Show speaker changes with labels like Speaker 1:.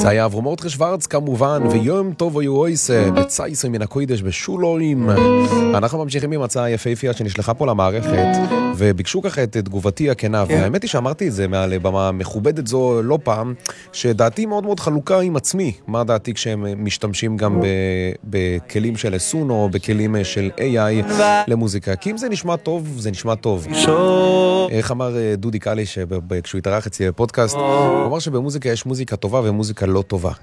Speaker 1: זה היה אברהם מרדכי שוורץ כמובן, ויום טוב ויועסה בצייסוי מן הקוידש בשולוים. אנחנו ממשיכים עם הצעה יפהפייה שנשלחה פה למערכת, וביקשו ככה את תגובתי הכנה, והאמת היא שאמרתי את זה מעל במה מכובדת זו לא פעם, שדעתי מאוד מאוד חלוקה עם עצמי, מה דעתי כשהם משתמשים גם בכלים של סון או בכלים של AI למוזיקה, כי אם זה נשמע טוב, זה נשמע טוב. איך אמר דודי קלי כשהוא התארח אצלי בפודקאסט, הוא אמר שבמוזיקה יש מוזיקה טובה ומוזיקה לא טובה.